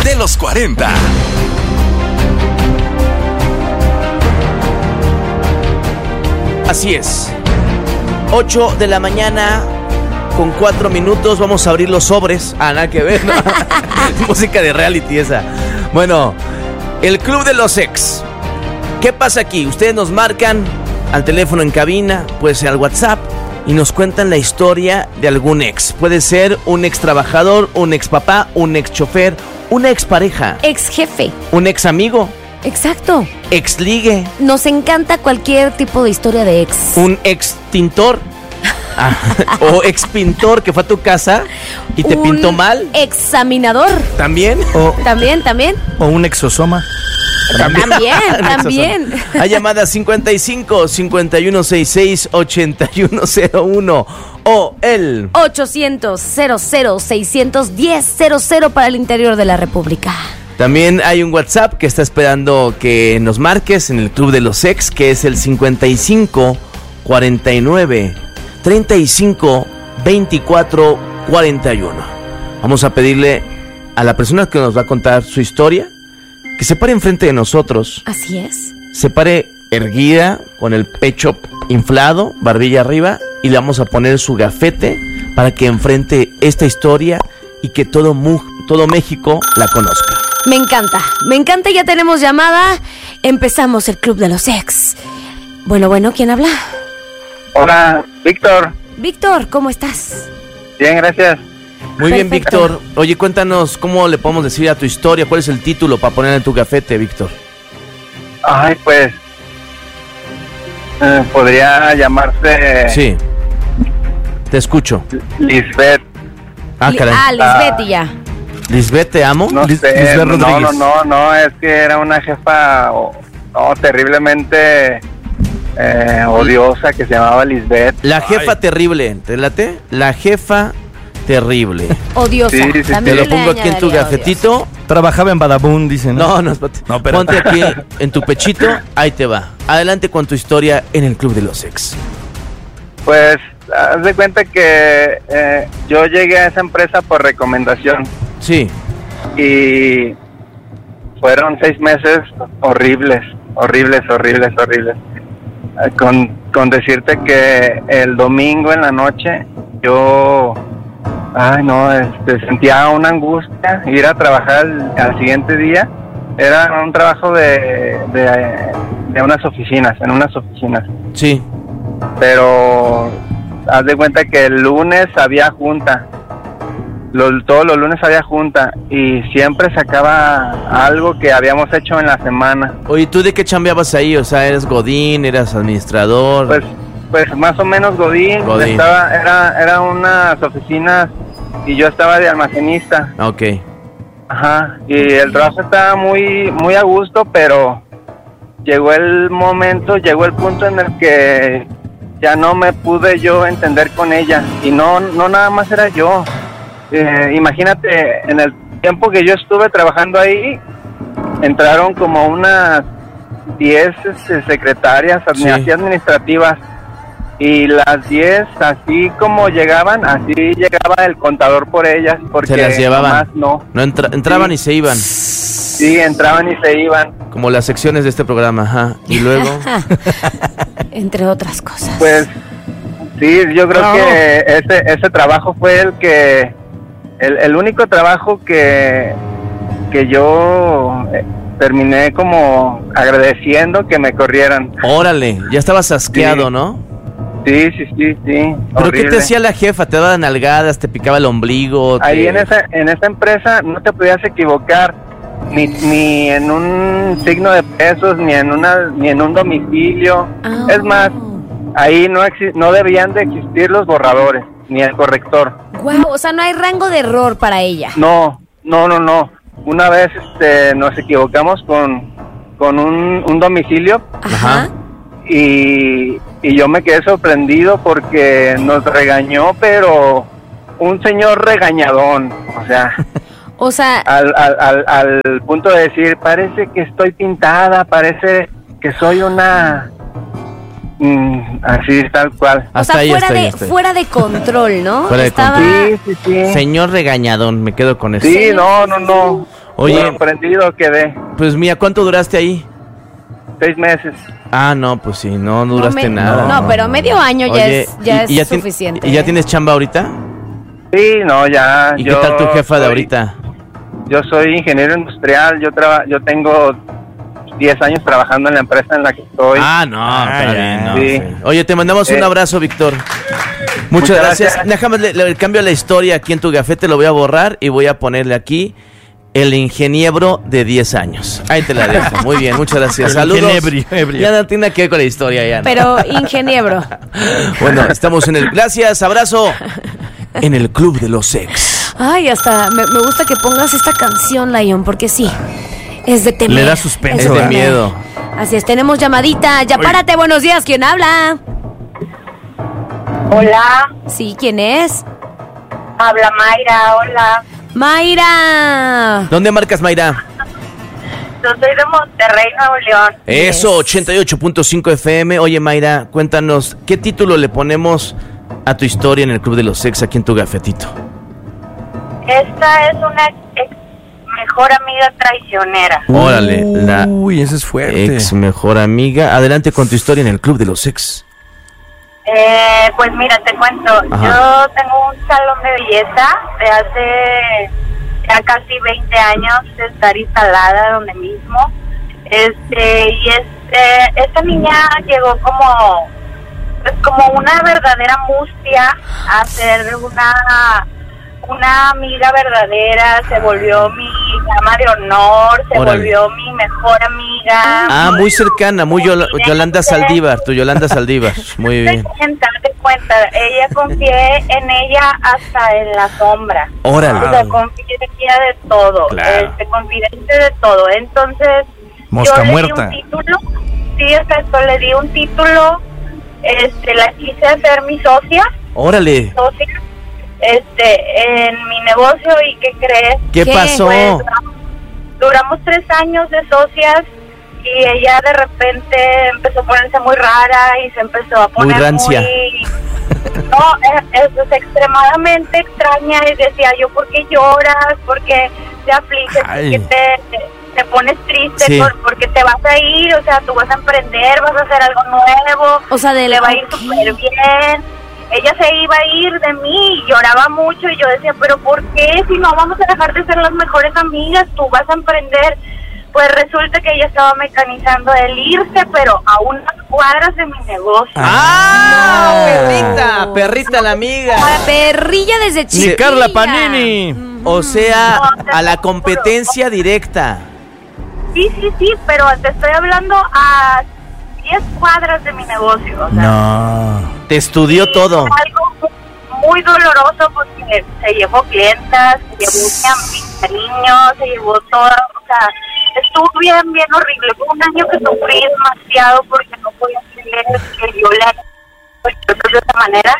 de los 40. Así es. 8 de la mañana con 4 minutos. Vamos a abrir los sobres. Nada que ver, ¿no? Música de reality esa. Bueno, el Club de los Ex. ¿Qué pasa aquí? Ustedes nos marcan al teléfono en cabina, puede ser al WhatsApp, y nos cuentan la historia de algún ex. Puede ser un ex trabajador, un ex papá, un ex chofer, una ex pareja, Ex jefe. un ex amigo, Exacto. ex ligue, Nos encanta cualquier tipo de historia de ex. un ex tintor o ex pintor que fue a tu casa y te pintó mal. Examinador. ¿También? También. O un exosoma. También. Hay llamadas 55 5166 8101 o el 800-00-610-00 para el interior de la República. También hay un WhatsApp que está esperando que nos marques en el Club de los Ex, que es el 55 49 35 24 41. Vamos a pedirle a la persona que nos va a contar su historia que se pare enfrente de nosotros. Así es. Se pare erguida, con el pecho inflado, barbilla arriba, y le vamos a poner su gafete para que enfrente esta historia y que todo México la conozca. Me encanta, ya tenemos llamada. Empezamos el Club de los Ex. Bueno, ¿quién habla? Hola, Víctor. Víctor, ¿cómo estás? Bien, gracias. Muy bien, Perfecto. Víctor. Oye, cuéntanos cómo le podemos decir a tu historia, cuál es el título para poner en tu gafete, Víctor. Ay, pues, podría llamarse Sí, te escucho. Lisbeth. Caray. Lisbeth y ya. Lisbeth, te amo. No sé, Lisbeth Rodríguez. no, es que era una jefa terriblemente odiosa que se llamaba Lisbeth. La jefa terrible, ¿te late? La jefa terrible. Odiosa. Sí. Te También lo le pongo aquí en tu añadiría gafetito. Trabajaba en Badabun, dicen. No, espérate. No, pero- Ponte aquí en tu pechito, ahí te va. Adelante con tu historia en el Club de los Ex. Pues, haz de cuenta que yo llegué a esa empresa por recomendación Sí, y fueron 6 meses horribles. Con decirte que el domingo en la noche yo sentía una angustia ir a trabajar al siguiente día. Era un trabajo de unas oficinas, sí. pero haz de cuenta que el lunes había junta. Todos los lunes había junta y siempre sacaba algo que habíamos hecho en la semana. Oye, ¿tú de qué chambeabas ahí? O sea, ¿eres godín, eras administrador? Pues más o menos godín. Era unas oficinas y yo estaba de almacenista. Ok. Ajá, y el trabajo estaba muy muy a gusto, pero llegó el punto en el que ya no me pude yo entender con ella. Y no nada más era yo. Imagínate, en el tiempo que yo estuve trabajando ahí, entraron como unas 10 secretarias administrativas, y las 10, así como llegaban, así llegaba el contador por ellas, porque Se las llevaban. no Entraban Sí. y se iban. Sí, entraban y se iban. Como las secciones de este programa, ajá. Y luego, Entre otras cosas. Pues sí, yo creo que ese trabajo fue el único trabajo que yo terminé como agradeciendo que me corrieran. órale, ya estabas asqueado, Sí. ¿no? Sí. ¿Pero qué te horrible. hacía la jefa? ¿Te daba nalgadas, te picaba el ombligo? Ahí en esa empresa no te podías equivocar ni en un signo de pesos, ni en un domicilio. Ah. Es más, ahí no debían de existir los borradores ni el corrector. Guau, o sea, no hay rango de error para ella. No. Una vez nos equivocamos con un domicilio Ajá. y yo me quedé sorprendido porque nos regañó, pero un señor regañadón, O sea, al punto de decir, parece que estoy pintada, parece que soy una... así, tal cual. Hasta ahí, fuera hasta ahí, de hasta ahí. fuera de control, ¿no? Fuera de Estaba control. Sí. Señor regañadón, me quedo con eso. Sí, no. Oye, sorprendido quedé. pues mía, ¿cuánto duraste ahí? 6 meses. Ah, no, pues sí, no duraste nada. No, pero medio año Oye, ya ¿y es suficiente. ¿Y ya tienes chamba ahorita? Sí, no, ya. ¿Y qué tal tu jefa de ahorita? Yo soy ingeniero industrial, yo tengo 10 años trabajando en la empresa en la que estoy. Ah, no, está bien, no, sí. sí. Oye, te mandamos un abrazo, Víctor. Muchas gracias. Déjame le cambio la historia aquí en tu gafete, lo voy a borrar y voy a ponerle aquí el ingeniero de 10 años. Ahí te la dejo. Muy bien, muchas gracias. Saludos. Ya no tiene que ver con la historia ya, ¿no? Pero ingeniero. Bueno, estamos en el... Gracias, abrazo. En el Club de los Ex. Ay, hasta me gusta que pongas esta canción, Lion, porque sí, es de temer. Le da suspenso, Es de temer. miedo. Así es, tenemos llamadita. Ya párate, buenos días, ¿quién habla? Hola, Sí, ¿quién es? habla Mayra, hola. Mayra. ¿Dónde marcas, Mayra? Yo soy de Monterrey, Nuevo León. Eso, 88.5 FM. Oye, Mayra, cuéntanos, ¿qué título le ponemos a tu historia en el Club de los Ex aquí en tu gafetito? Esta es una ex mejor amiga traicionera. Órale, la Uy, ese es fuerte. ex mejor amiga. Adelante con tu historia en el Club de los Ex. Pues mira, te cuento. Ajá. Yo tengo un salón de belleza de hace ya casi 20 años de estar instalada donde mismo. Esta niña llegó como una verdadera mustia a ser una amiga verdadera, se volvió mi dama de honor, se Órale. volvió mi mejor amiga. Ah, muy cercana, muy Yolanda Saldívar, tu Yolanda Saldívar. Muy bien. Te cuenta, ella confié en ella hasta en la sombra. Órale. O sea, confidencia de todo, Claro. confidente de todo. Entonces, Mosca yo muerta. le di un título, sí, exacto, le di un título, la quise hacer mi socia, Órale. en mi negocio. ¿Y qué crees? ¿Qué ¿Qué? pasó? Pues, duramos 3 años de socias y ella de repente empezó a ponerse muy rara y se empezó a poner Muy rancia. No, es extremadamente extraña y decía yo, ¿por qué lloras? ¿Por qué te afliges? ¿Por Ay. qué te pones triste? Sí. Porque te vas a ir, o sea, tú vas a emprender, vas a hacer algo nuevo, O sea, le va a ir ok. súper bien. Ella se iba a ir de mí, lloraba mucho y yo decía, pero ¿por qué? Si no vamos a dejar de ser las mejores amigas, tú vas a emprender. Pues resulta que ella estaba mecanizando el irse, pero a unas cuadras de mi negocio. ¡Ah! No. Perrita la amiga. Perrilla desde Ni chiquilla. Carla Panini. O sea, a la competencia directa. Sí, pero te estoy hablando a 10 cuadras de mi negocio. O sea, No. Te estudió sí, todo. fue algo muy doloroso porque se llevó clientas, se llevó mi cariño, se llevó todo. O sea, estuvo bien horrible. Fue un año que sufrí demasiado porque no podía creer que yo le de esa manera.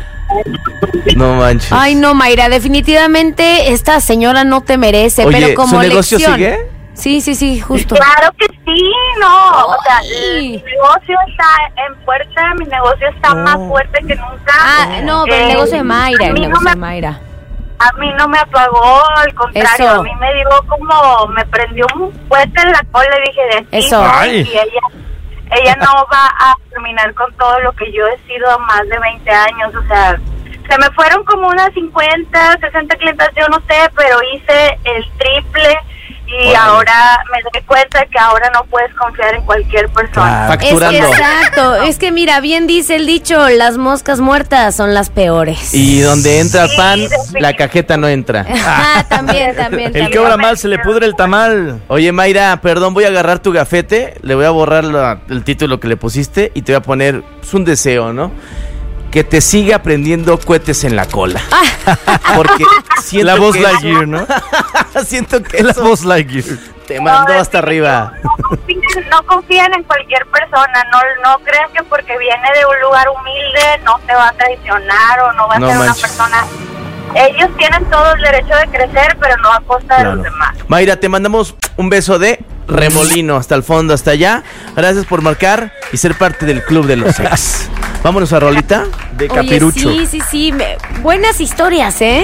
No manches. Ay, no, Mayra, definitivamente esta señora no te merece, Oye, pero como ¿su negocio lección. sigue? Sí, justo. Claro que sí, no. O sea, Ay. mi negocio está en puerta, mi negocio está más fuerte que nunca. Ah, no, pero el negocio de Mayra, a el mí negocio no de me- Mayra. A mí no me apagó, al contrario, Eso. a mí me dio como, me prendió un puente en la cola y dije de aquí, Eso. no, Ay. y ella no va a terminar con todo lo que yo he sido más de 20 años, o sea, se me fueron como unas 50, 60 clientas, yo no sé, pero hice el triple y ahora me doy cuenta que ahora no puedes confiar en cualquier persona. Claro. Es que, Facturando. exacto, es que mira, bien dice el dicho, las moscas muertas son las peores. Y donde entra el Sí, pan, definitivamente. la cajeta no entra. Ah, también. El que obra mal se le pudre el tamal. Oye, Mayra, perdón, voy a agarrar tu gafete, le voy a borrar el título que le pusiste y te voy a poner pues, un deseo, ¿no? Que te siga prendiendo cohetes en la cola. Porque siento La voz que Lightyear, ¿no? siento que La eso voz Lightyear. te mandó hasta arriba. No confíen en cualquier persona, no crean que porque viene de un lugar humilde no te va a traicionar o no va a No ser manches. una persona. Ellos tienen todo el derecho de crecer, pero no a costa de los demás. Mayra, te mandamos un beso de remolino hasta el fondo, hasta allá. Gracias por marcar y ser parte del Club de los Ex. Vámonos a rolita de Oye, Capirucho. sí. Buenas historias, ¿eh?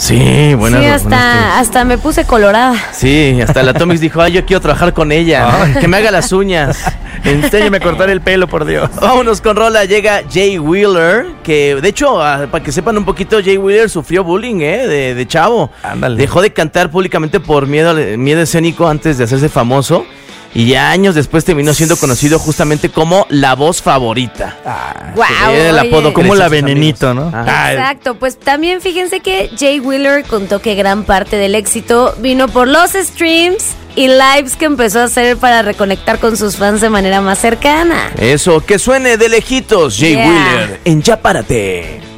Sí, buena. Sí, hasta me puse colorada. Sí, hasta la Tomix dijo, yo quiero trabajar con ella, que me haga las uñas. Enséñame a cortar el pelo, por Dios. Vámonos con rola, llega Jay Wheeler, que de hecho, para que sepan un poquito, Jay Wheeler sufrió bullying, de chavo. Ándale. Dejó de cantar públicamente por miedo escénico antes de hacerse famoso. Y ya años después terminó siendo conocido justamente como la voz favorita. Wow, Era el apodo que Como le la decían sus Venenito, amigos. ¿no? Ajá. Exacto, pues también fíjense que Jay Wheeler contó que gran parte del éxito vino por los streams y lives que empezó a hacer para reconectar con sus fans de manera más cercana. Eso, que suene de lejitos, Jay Yeah. Wheeler, en Ya Párate.